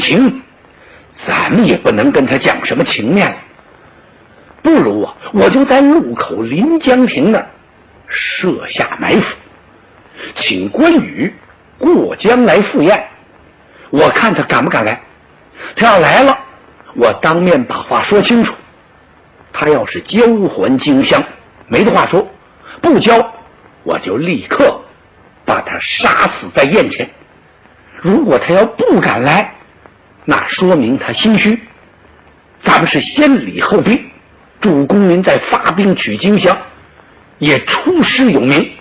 情，咱们也不能跟他讲什么情面了。不如啊，我就在路口临江亭那儿设下埋伏，请关羽过江来赴宴。我看他敢不敢来。他要来了，我当面把话说清楚。他要是交还荆襄，没得话说；不交，我就立刻把他杀死在宴前。如果他要不敢来，那说明他心虚。咱们是先礼后兵，主公您在发兵取荆襄，也出师有名。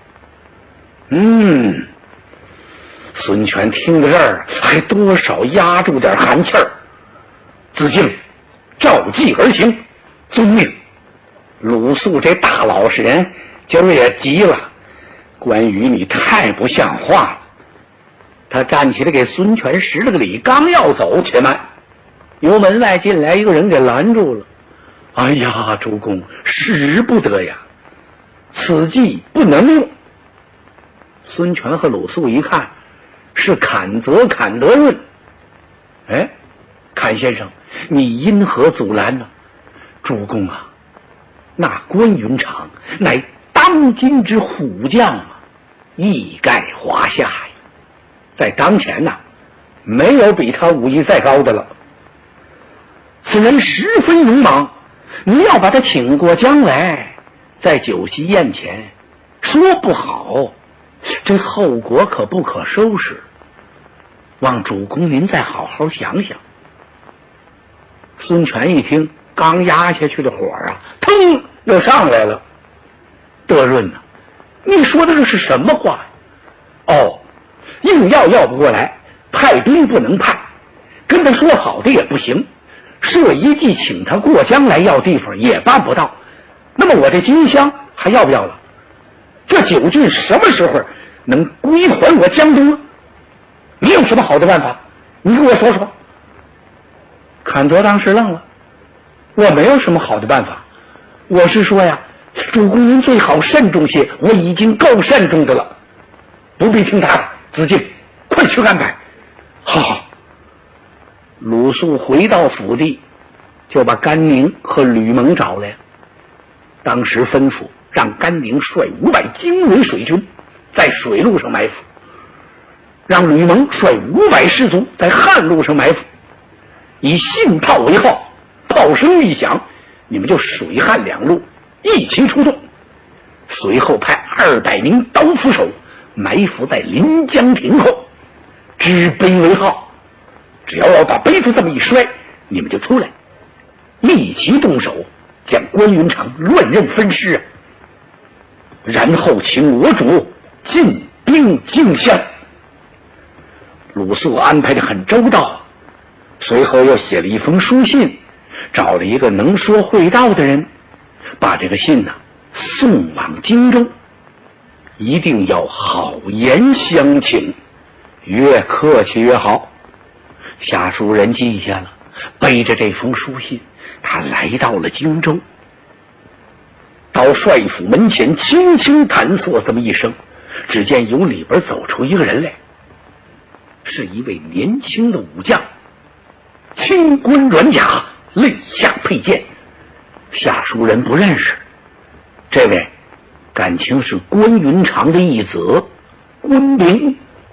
孙权听到这儿，还多少压住点寒气儿。子敬，照计而行，遵命。鲁肃这大老实人今儿也急了，关羽你太不像话了。他站起来给孙权施了个礼，刚要走，且慢，由门外进来一个人给拦住了。哎呀，主公，使不得呀，此计不能用。孙权和鲁肃一看，是砍则砍得润。哎，砍先生，你因何阻拦呢？主公啊，那关云长乃当今之虎将啊，义盖华夏呀，在当前呐，没有比他武艺再高的了。此人十分勇猛，你要把他请过江来，在酒席宴前，说不好，这后果可不可收拾。望主公您再好好想想。孙权一听，刚压下去的火啊，腾又上来了。德润啊，你说的这是什么话呀？哦，硬要不过来，派兵不能派，跟他说好的也不行，设一计请他过江来要地方也办不到。那么我这荆襄还要不要了？这九郡什么时候能归还我江东呢？你有什么好的办法？你给我说说。坎德当时愣了，我没有什么好的办法，我是说呀，主公您最好慎重些，我已经够慎重的了，不必听他的。子敬，快去安排。好。鲁肃回到府地，就把甘宁和吕蒙找来，当时吩咐让甘宁率500精锐水军在水路上埋伏，让吕蒙率500士卒在旱路上埋伏，以信炮为号，炮声一响，你们就水旱两路一齐出动。随后派200名刀斧手埋伏在临江亭后，执杯为号，只要我把杯子这么一摔，你们就出来，立即动手将关云长乱刃分尸啊！然后请我主进兵荆襄。鲁肃安排得很周到，随后又写了一封书信，找了一个能说会道的人，把这个信送往荆州，一定要好言相请，越客气越好。下书人记下了，背着这封书信，他来到了荆州，到帅府门前轻轻弹索这么一声，只见由里边走出一个人来，是一位年轻的武将，青冠软甲，肋下佩剑。下书人不认识，这位感情是关云长的义子关明。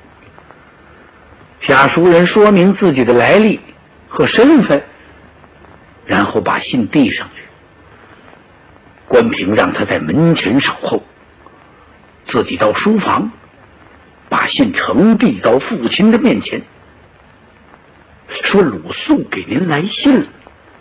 下书人说明自己的来历和身份，然后把信递上去。关平让他在门前守候，自己到书房把信呈递到父亲的面前，说鲁肃给您来信了。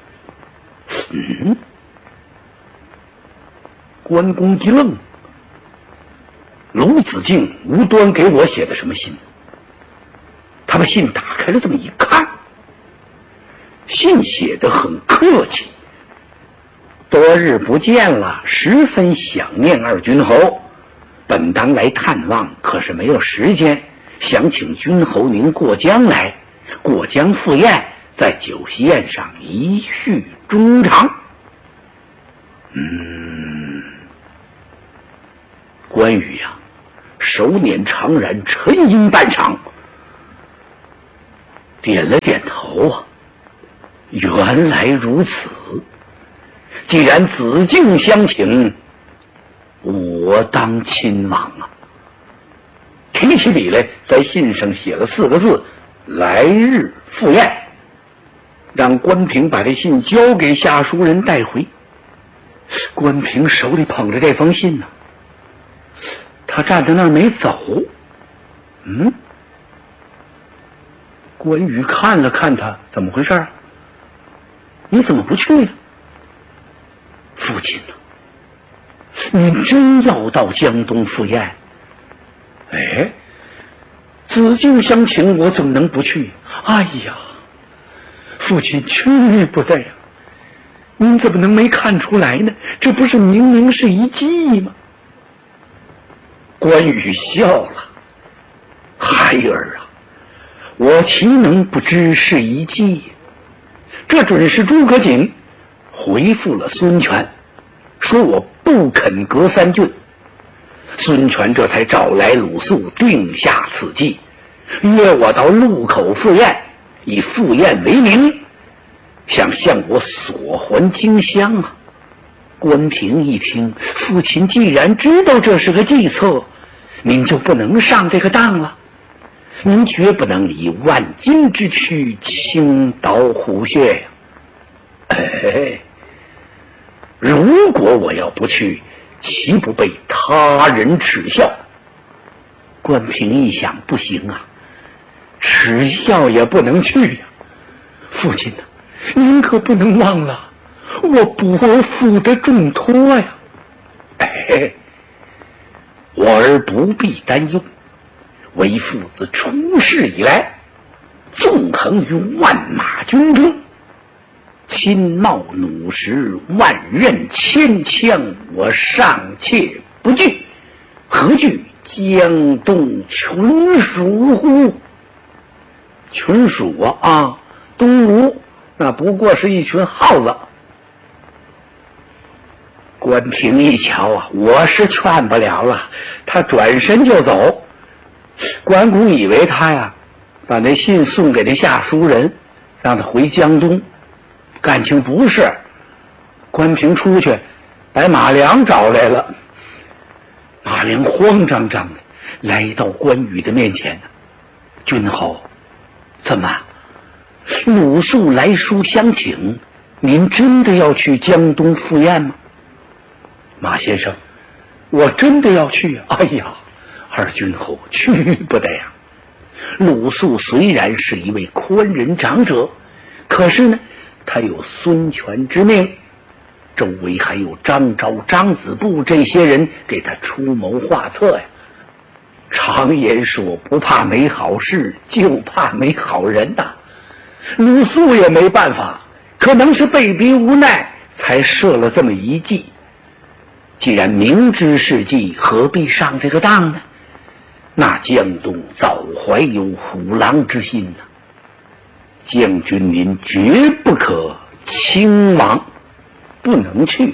关公一愣，鲁子敬无端给我写的什么信？他把信打开了，这么一看，信写得很客气，多日不见了，十分想念二君侯，本当来探望，可是没有时间，想请君侯您过江来，过江赴宴，在酒席宴上一叙衷肠。关羽呀，手捻长髯，沉吟半晌， 点了点头啊，原来如此。既然子敬相请，我当亲往啊。提起笔来，在信上写了4个字：来日赴宴，让关平把这信交给下书人带回。关平手里捧着这封信呢，他站在那儿没走。关羽看了看他，怎么回事啊？你怎么不去呀？父亲呢？你真要到江东赴宴？哎，子敬相请，我怎么能不去？哎呀，父亲去不得呀！您怎么能没看出来呢？这不是明明是一计吗？关羽笑了，孩儿啊，我岂能不知是一计？这准是诸葛瑾回复了孙权，说我不肯革3郡。孙权这才找来鲁肃，定下此计，约我到路口赴宴，以赴宴为名，想向我索还荆襄啊。关平一听，父亲既然知道这是个计策，您就不能上这个当了。您绝不能以万金之躯倾倒虎穴呀！如果我要不去，岂不被他人耻笑？关平一想，不行啊，耻笑也不能去呀。父亲呢，您可不能忘了，我伯父的重托呀。我儿不必担忧，为父子出世以来，纵横于万马军中，亲冒弩石，万刃千枪，我尚且不惧，何惧江东群鼠乎？群鼠啊，东吴那不过是一群耗子。关平一瞧啊，我是劝不了了，他转身就走。关公以为他呀，把那信送给那下书人，让他回江东。感情不是，关平出去把马良找来了。马良慌张张的来到关羽的面前，君侯，怎么鲁肃来书相请，您真的要去江东赴宴吗？马先生，我真的要去啊！哎呀，二君侯去不得呀。鲁肃虽然是一位宽仁长者，可是呢，他有孙权之命，周围还有张昭、张子布这些人给他出谋划策呀。常言说，不怕没好事，就怕没好人呐。鲁肃也没办法，可能是被逼无奈，才设了这么一计。既然明知是计，何必上这个当呢？那江东早怀有虎狼之心呐。将军您绝不可轻往，不能去。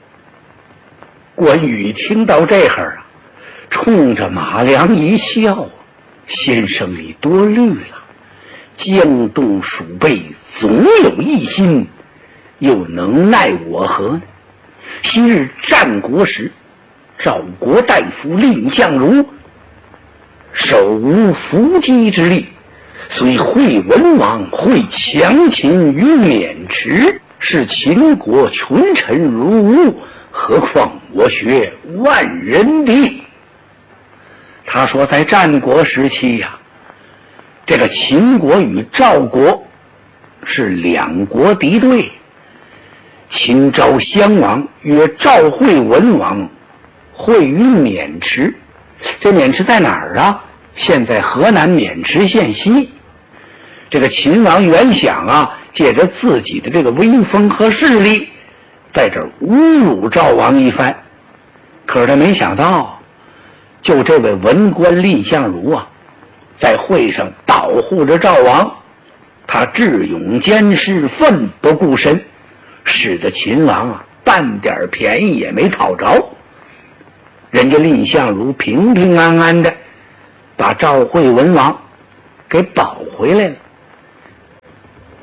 关羽听到这会儿啊，冲着马良一笑，先生你多虑了，江东鼠辈总有一心，又能奈我何呢？昔日战国时，赵国大夫蔺相如手无缚鸡之力，虽会文王，会强秦于渑池，是秦国群臣如吾，何况我学万人敌。他说在战国时期呀，这个秦国与赵国是两国敌对，秦昭襄王约赵惠文王会于渑池。这渑池在哪儿啊？现在河南渑池县西。这个秦王原想啊，借着自己的这个威风和势力，在这儿侮辱赵王一番。可是他没想到，就这位文官蔺相如啊，在会上保护着赵王，他智勇兼施，奋不顾身，使得秦王啊半点便宜也没讨着。人家蔺相如平平安安的把赵惠文王给保回来了。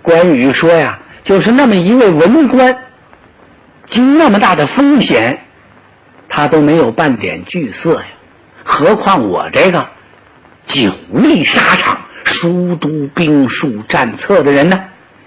关羽说呀，就是那么一位文官，经那么大的风险，他都没有半点惧色呀，何况我这个久历沙场、熟读兵术战策的人呢？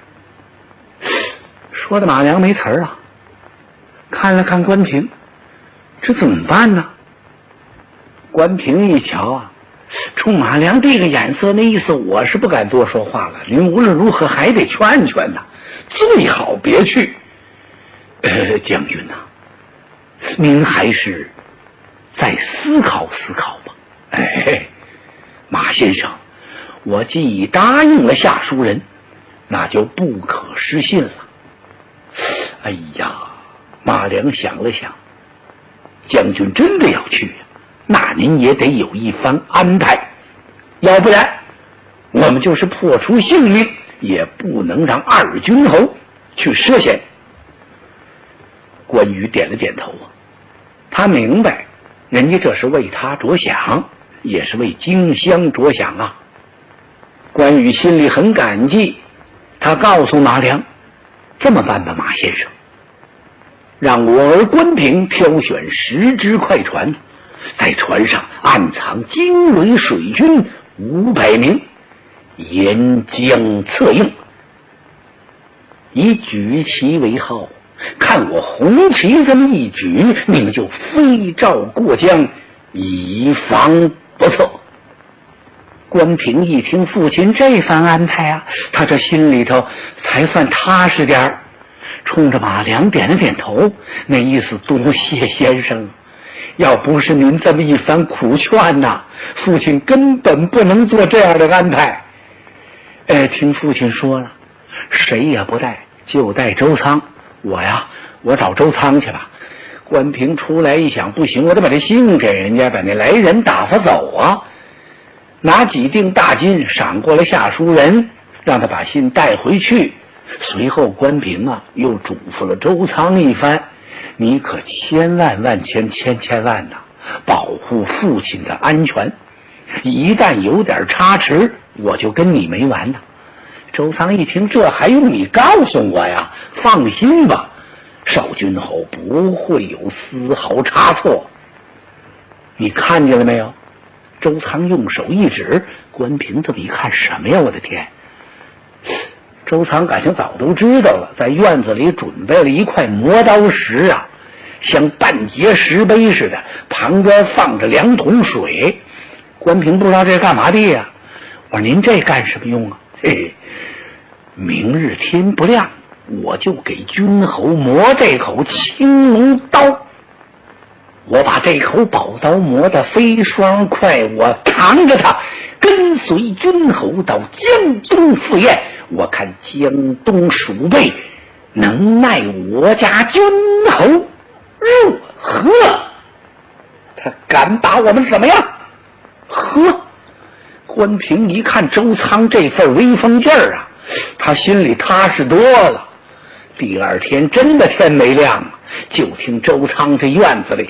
说的马良没词儿啊，看了看关平，这怎么办呢？关平一瞧啊，冲马良这个眼色，那意思我是不敢多说话了，您无论如何还得劝劝呐，最好别去。将军呐，您还是再思考思考吧。马先生，我既已答应了下书人，那就不可失信了。哎呀，马良想了想，将军真的要去，那您也得有一番安排，要不然我们就是破除性命，也不能让二军侯去涉险。关羽点了点头啊，他明白人家这是为他着想，也是为荆襄着想啊。关羽心里很感激，他告诉马良，这么办吧，马先生，让我儿关平挑选10只快船，在船上暗藏精锐水军500名，沿江策应，以举旗为号，看我红旗这么一举，你们就飞照过江，以防不测。关平一听父亲这番安排啊，他这心里头才算踏实点儿，冲着马良点了点头，那意思多谢先生，要不是您这么一番苦劝呐，父亲根本不能做这样的安排。听父亲说了，谁也不带，就带周仓。我找周仓去吧。关平出来一想，不行，我得把这信给人家，把那来人打发走啊。拿几锭大金赏过了下书人，让他把信带回去。随后关平啊又嘱咐了周仓一番，你可千万万千万呐，保护父亲的安全，一旦有点差池，我就跟你没完了。周仓一听，这还用你告诉我呀？放心吧，少君侯不会有丝毫差错。你看见了没有？周仓用手一指，关平这么一看，什么呀？我的天！周仓感情早都知道了，在院子里准备了一块磨刀石啊，像半截石碑似的，旁边放着2桶水。关平不知道这是干嘛的呀？我说您这干什么用啊？明日天不亮，我就给君侯磨这口青龙刀。我把这口宝刀磨得飞霜快，我扛着它跟随君侯到江东赴宴，我看江东鼠辈能奈我家君侯如何？他敢把我们怎么样？呵！关平一看周仓这份威风劲儿啊，他心里踏实多了。第二天真的天没亮啊，就听周仓这院子里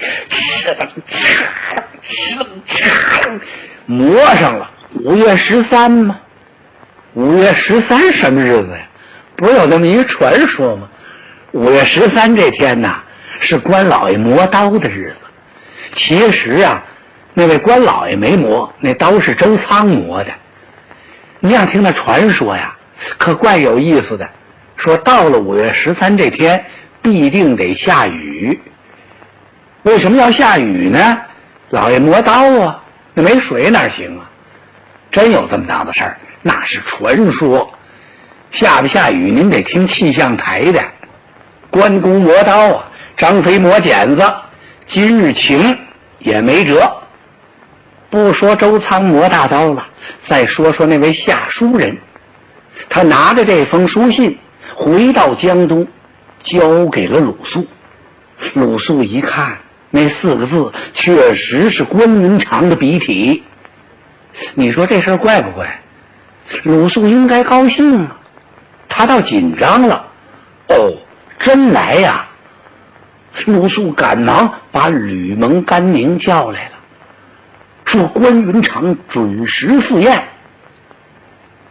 磨上了。5月13吗？5月13什么日子呀？不是有那么一个传说吗？5月13这天呐，是关老爷磨刀的日子。其实啊，那位关老爷没磨，那刀是周仓磨的。你想听那传说呀，可怪有意思的。说到了5月13这天，必定得下雨。为什么要下雨呢？老爷磨刀啊，那没水哪行啊？真有这么档子事儿，那是传说。下不下雨您得听气象台的。关公磨刀啊，张飞磨剪子，今日晴也没辙。不说周仓磨大刀了，再说说那位下书人，他拿着这封书信回到江东，交给了鲁肃。鲁肃一看，那4个字确实是关云长的笔体。你说这事儿怪不怪？鲁肃应该高兴啊，他倒紧张了。哦，真来呀！鲁肃赶忙把吕蒙、甘宁叫来了，说关云长准时赴宴。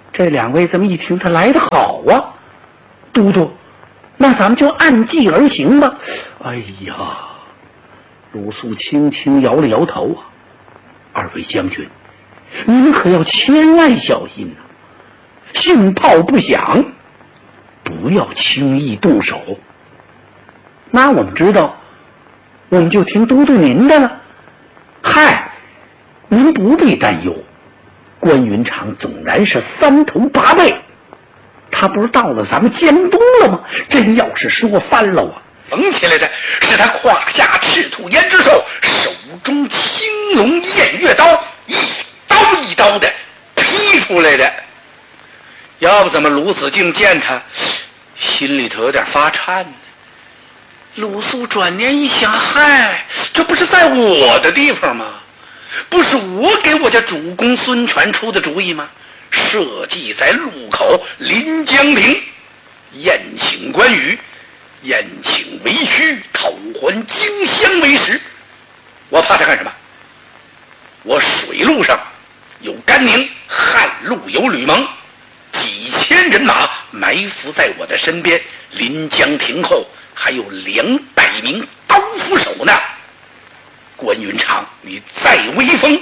这两位这么一听，他来得好啊！都督，那咱们就按计而行吧。哎呀，鲁肃轻轻摇了摇头啊，二位将军，您可要千万小心呐！信炮不响，不要轻易动手。那我们知道，我们就听都督您的了。嗨，您不必担忧，关云长纵然是三头八臂，他不是到了咱们江东了吗？真要是说翻了啊， 捧起来的是他胯下赤兔胭脂兽，手中青龙偃月刀，一刀一刀的劈出来的。要不怎么鲁子敬见他心里头有点发颤呢？鲁肃转念一想，嗨，这不是在我的地方吗？不是我给我家主公孙权出的主意吗？设计在路口临江亭，宴请关羽，宴请为虚，讨还荆襄为实。我怕他干什么？我水路上有甘宁，汉路有吕蒙，几千人马埋伏在我的身边，临江亭后还有200名刀斧手呢。关云长，你再威风，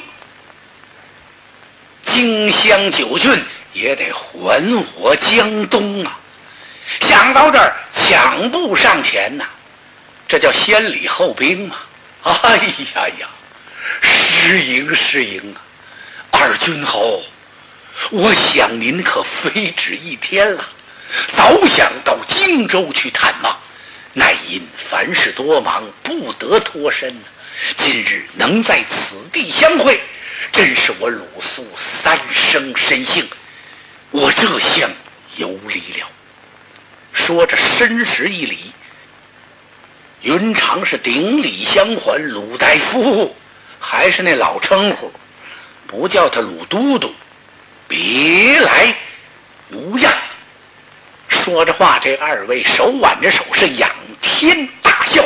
荆襄9郡也得还我江东啊！想到这儿，抢步上前呐，这叫先礼后兵嘛！哎呀呀，失迎失迎啊！二军侯，我想您可非止一天了，早想到荆州去探望，乃因凡事多忙，不得脱身呢。今日能在此地相会，真是我鲁肃3生深幸，我这厢有礼了。说着深施一礼，云长是顶礼相还。鲁大夫还是那老称呼，不叫他鲁都督，别来无恙。说着话，这二位手挽着手是仰天大笑，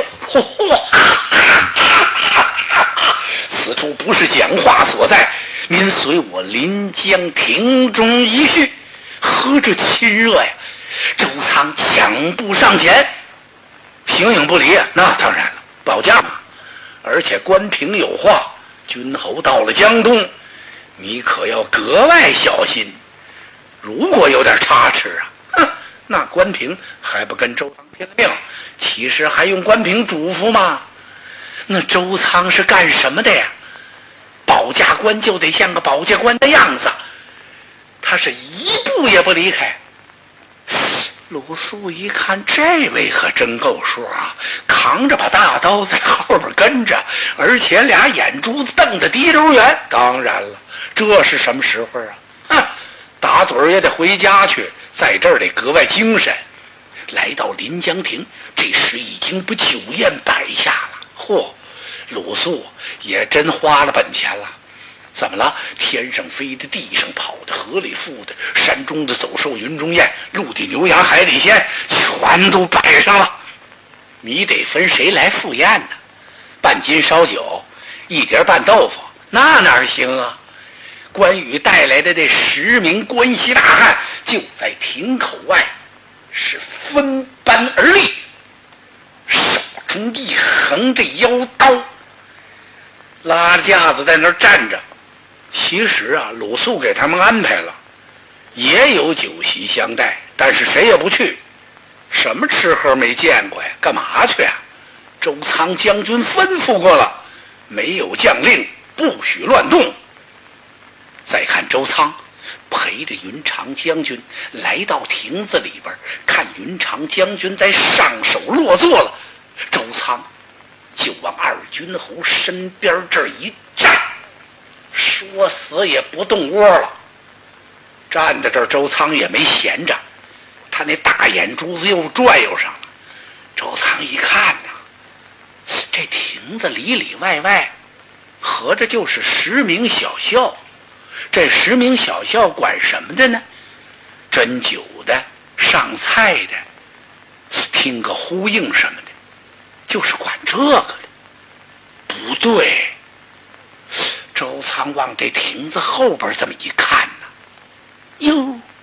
此处不是讲话所在，您随我临江亭中一叙，何这亲热呀！周仓抢步上前，形影不离啊，那当然了，保驾嘛。而且关平有话，君侯到了江东，你可要格外小心，如果有点差池啊，哼，那关平还不跟周仓拼了命，其实还用关平嘱咐吗？那周仓是干什么的呀？保驾官就得像个保驾官的样子，他是一步也不离开。鲁肃一看，这位可真够数啊，扛着把大刀在后边跟着，而且俩眼珠子瞪得滴溜圆。当然了，这是什么时候啊？哼，打盹也得回家去，在这儿得格外精神。来到临江亭，这时已经不酒宴摆下了。嚯，鲁肃也真花了本钱了。怎么了？天上飞的，地上跑的，河里浮的，山中的走兽，云中雁，陆地牛羊，海里鲜，全都摆上了。你得分谁来赴宴呢？半斤烧酒，一碟拌豆腐，那哪行啊？关羽带来的这10名关西大汉就在亭口外是分班而立，手中一横着腰刀，拉架子在那儿站着。其实啊，鲁肃给他们安排了，也有酒席相待，但是谁也不去。什么吃喝没见过呀？干嘛去啊？周仓将军吩咐过了，没有将令，不许乱动。再看周仓陪着云长将军来到亭子里边，看云长将军在上手落座了，周仓就往二军侯身边这儿一站，说死也不动窝了。站在这儿，周仓也没闲着，他那大眼珠子又转悠上了。周仓一看呐，这亭子里里外外合着就是10名小校，这10名小校管什么的呢？斟酒的，上菜的，听个呼应什么的，就是管这个的。不对，周仓往这亭子后边这么一看呢，哟，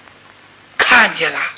看见了。